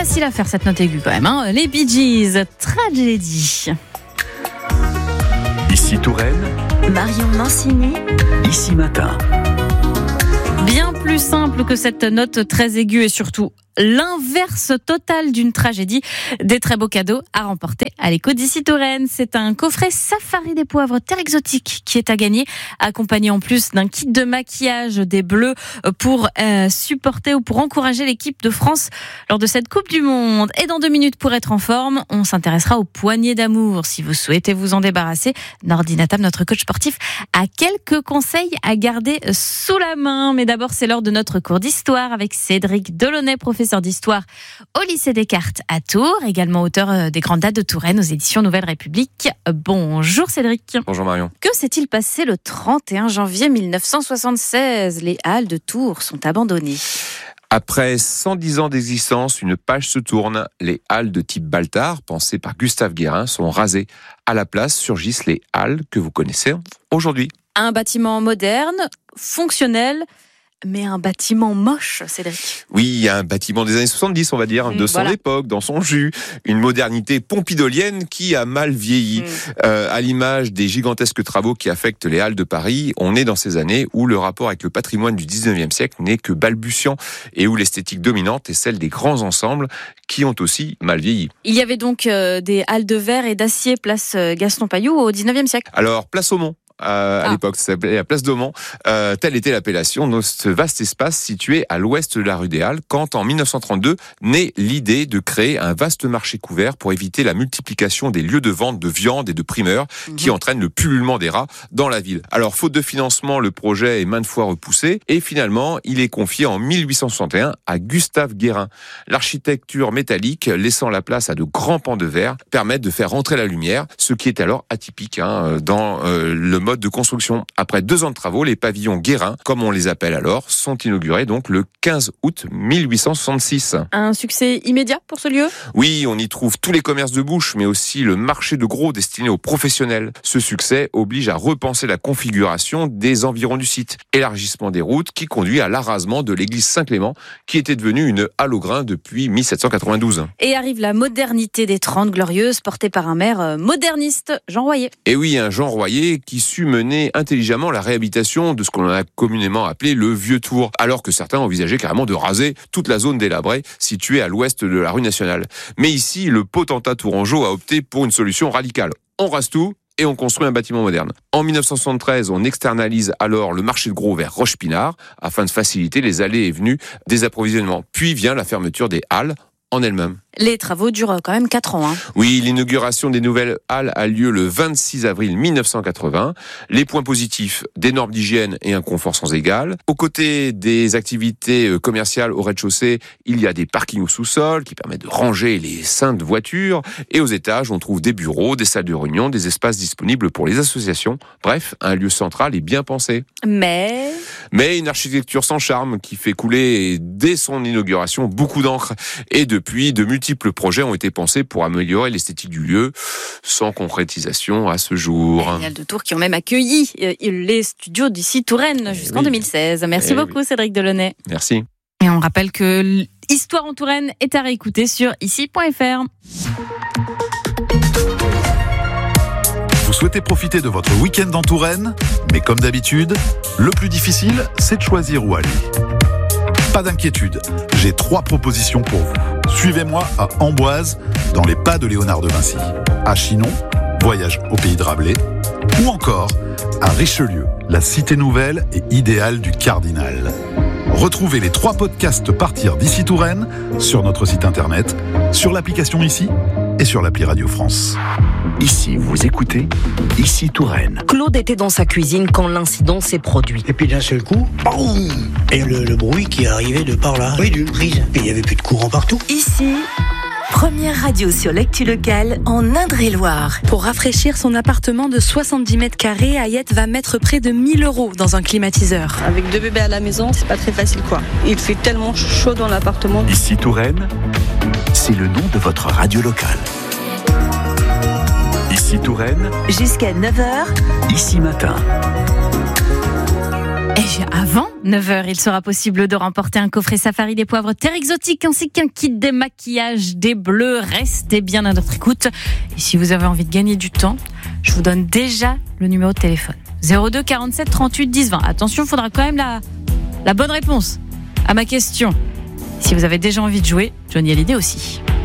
facile à faire cette note aiguë quand même, hein. Les Bee Gees, Tragedy. Ici Touraine, Marion Mancini, Ici Matin. Bien plus simple que cette note très aiguë et surtout l'inverse total d'une tragédie. Des très beaux cadeaux à remporter à l'écho d'Ici Touraine. C'est un coffret safari des poivres terre exotique qui est à gagner, accompagné en plus d'un kit de maquillage des Bleus pour supporter ou pour encourager l'équipe de France lors de cette Coupe du Monde. Et dans 2 minutes, pour être en forme, on s'intéressera aux poignées d'amour. Si vous souhaitez vous en débarrasser, Nordi Natam, notre coach sportif, a quelques conseils à garder sous la main. Mais d'abord, c'est l'heure de notre cours d'histoire avec Cédric Delaunay, professeur d'histoire au lycée Descartes à Tours, également auteur des Grandes Dates de Touraine aux éditions Nouvelle République. Bonjour Cédric. Bonjour Marion. Que s'est-il passé le 31 janvier 1976 ? Les halles de Tours sont abandonnées. Après 110 ans d'existence, une page se tourne. Les halles de type Baltard, pensées par Gustave Guérin, sont rasées. À la place surgissent les halles que vous connaissez aujourd'hui. Un bâtiment moderne, fonctionnel, mais un bâtiment moche, Cédric. Oui, un bâtiment des années 70, on va dire, de son époque, dans son jus. Une modernité pompidolienne qui a mal vieilli. À l'image des gigantesques travaux qui affectent les halles de Paris, on est dans ces années où le rapport avec le patrimoine du 19e siècle n'est que balbutiant et où l'esthétique dominante est celle des grands ensembles qui ont aussi mal vieilli. Il y avait donc des halles de verre et d'acier place Gaston Pailloux au 19e siècle. Alors, place Aumont. À l'époque, ça s'appelait la place d'Aumont. Telle était l'appellation de ce vaste espace situé à l'ouest de la rue des Halles, quand en 1932 naît l'idée de créer un vaste marché couvert pour éviter la multiplication des lieux de vente de viande et de primeurs qui entraînent le pullulement des rats dans la ville. Alors, faute de financement, le projet est maintes fois repoussé et finalement, il est confié en 1861 à Gustave Guérin. L'architecture métallique, laissant la place à de grands pans de verre, permet de faire rentrer la lumière, ce qui est alors atypique dans le mode de construction. Après 2 ans de travaux, les pavillons Guérin, comme on les appelle alors, sont inaugurés donc le 15 août 1866. Un succès immédiat pour ce lieu ? Oui, on y trouve tous les commerces de bouche, mais aussi le marché de gros destiné aux professionnels. Ce succès oblige à repenser la configuration des environs du site. Élargissement des routes qui conduit à l'arasement de l'église Saint-Clément, qui était devenue une halle au grain depuis 1792. Et arrive la modernité des 30 Glorieuses, portée par un maire moderniste, Jean Royer. Et oui, un Jean Royer qui mener intelligemment la réhabilitation de ce qu'on a communément appelé le Vieux Tour, alors que certains envisageaient carrément de raser toute la zone délabrée située à l'ouest de la rue nationale. Mais ici, le potentat tourangeau a opté pour une solution radicale. On rase tout et on construit un bâtiment moderne. En 1973, on externalise alors le marché de gros vers Roche-Pinard afin de faciliter les allées et venues des approvisionnements. Puis vient la fermeture des halles en elles-mêmes. Les travaux durent quand même 4 ans. Oui, l'inauguration des nouvelles halles a lieu le 26 avril 1980. Les points positifs, des normes d'hygiène et un confort sans égal. Aux côtés des activités commerciales au rez-de-chaussée, il y a des parkings au sous-sol qui permettent de ranger les saintes voitures. Et aux étages, on trouve des bureaux, des salles de réunion, des espaces disponibles pour les associations. Bref, un lieu central et bien pensé. Mais une architecture sans charme qui fait couler dès son inauguration beaucoup d'encre. Et depuis, de multiples projets ont été pensés pour améliorer l'esthétique du lieu, sans concrétisation à ce jour. Les Halles de Tours qui ont même accueilli les studios d'Ici Touraine jusqu'en 2016. Merci beaucoup Cédric Delaunay. Merci. Et on rappelle que Histoire en Touraine est à réécouter sur ici.fr. Vous souhaitez profiter de votre week-end en Touraine, mais comme d'habitude, le plus difficile, c'est de choisir où aller. Pas d'inquiétude, j'ai 3 propositions pour vous. Suivez-moi à Amboise, dans les pas de Léonard de Vinci. À Chinon, voyage au pays de Rabelais. Ou encore à Richelieu, la cité nouvelle et idéale du cardinal. Retrouvez les 3 podcasts Partir d'Ici Touraine sur notre site internet, sur l'application Ici et sur l'appli Radio France. Ici, vous écoutez Ici Touraine. Claude était dans sa cuisine quand l'incident s'est produit. Et puis d'un seul coup, boum ! Et le bruit qui arrivait de par là, oui, d'une prise. Et il n'y avait plus de courant partout. Ici, première radio sur l'actu locale en Indre-et-Loire. Pour rafraîchir son appartement de 70 mètres carrés, Ayette va mettre près de 1 000 € dans un climatiseur. Avec 2 bébés à la maison, c'est pas très facile quoi. Il fait tellement chaud dans l'appartement. Ici Touraine, c'est le nom de votre radio locale. Ici Touraine, jusqu'à 9h, Ici Matin. Et avant 9h, il sera possible de remporter un coffret safari des poivres terre exotique ainsi qu'un kit démaquillage des bleus. Restez bien à notre écoute. Et si vous avez envie de gagner du temps, je vous donne déjà le numéro de téléphone. 02 47 38 10 20. Attention, il faudra quand même la bonne réponse à ma question. Si vous avez déjà envie de jouer, Johnny Hallyday aussi.